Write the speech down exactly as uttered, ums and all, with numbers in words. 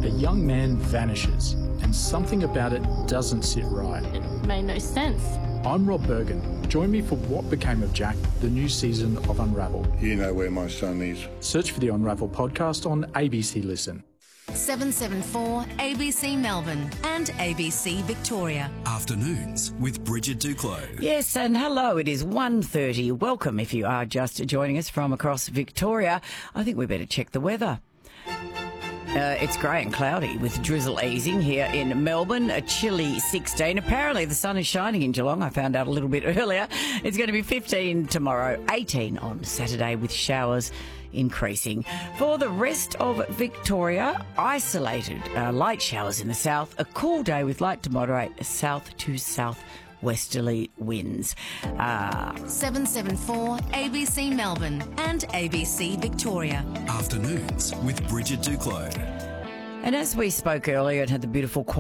A young man vanishes, and something about it doesn't sit right. It made no sense. I'm Rob Bergen. Join me for What Became of Jack, the new season of Unravel. You know where my son is. Search for the Unravel podcast on A B C Listen. seven seven four A B C Melbourne and A B C Victoria. Afternoons with Bridget Duclos. Yes, and hello, it is one thirty. Welcome if you are just joining us from across Victoria. I think we better check the weather. Uh, it's grey and cloudy with drizzle easing here in Melbourne, a chilly sixteen. Apparently the sun is shining in Geelong. I found out a little bit earlier. It's going to be fifteen tomorrow, eighteen on Saturday with showers increasing. For the rest of Victoria, isolated uh, light showers in the south, a cool day with light to moderate south to south westerly winds. Uh, seven seven four A B C Melbourne and A B C Victoria. Afternoons with Bridget Duclos. and as we spoke earlier and had the beautiful